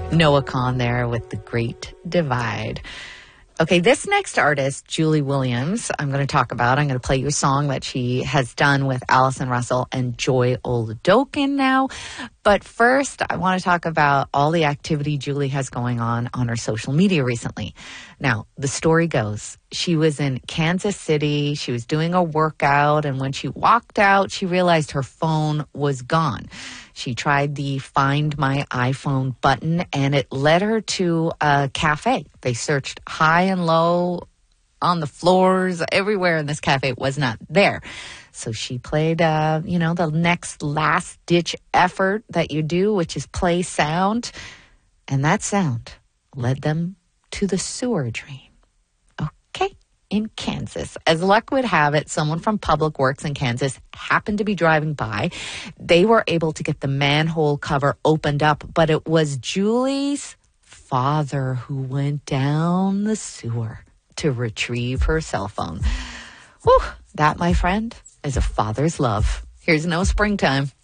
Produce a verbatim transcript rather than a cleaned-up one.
Noah Kahan there with The Great Divide. Okay, this next artist, Julie Williams, I'm going to talk about. I'm going to play you a song that she has done with Allison Russell and Joy Oladokin now. But first, I want to talk about all the activity Julie has going on on her social media recently. Now, the story goes, she was in Kansas City. She was doing a workout, and when she walked out, she realized her phone was gone. She tried the Find My iPhone button, and it led her to a cafe. They searched high and low, on the floors, everywhere in this cafe. It was not there. So she played, uh, you know, the next last-ditch effort that you do, which is play sound. And that sound led them to the sewer drain. Okay. In Kansas. As luck would have it, someone from Public Works in Kansas happened to be driving by. They were able to get the manhole cover opened up, but it was Julie's father who went down the sewer to retrieve her cell phone. Whew, that, my friend, is a father's love. Here's No Springtime.